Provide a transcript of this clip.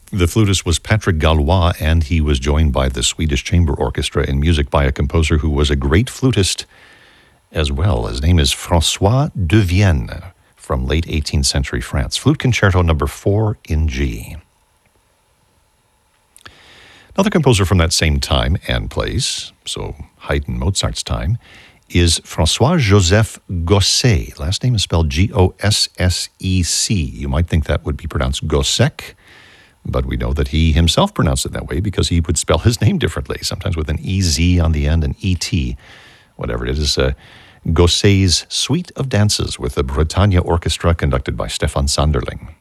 The flutist was Patrick Gallois, and he was joined by the Swedish Chamber Orchestra in music by a composer who was a great flutist as well. His name is François de Vienne from late 18th century France. Flute Concerto number 4 in G. Another composer from that same time and place, so Haydn, Mozart's time, is François-Joseph Gossec. Last name is spelled Gossec. You might think that would be pronounced Gossec, but we know that he himself pronounced it that way because he would spell his name differently, sometimes with an EZ on the end, an ET, whatever it is. Gossec's Suite of Dances with the Bretagne Orchestra conducted by Stefan Sanderling.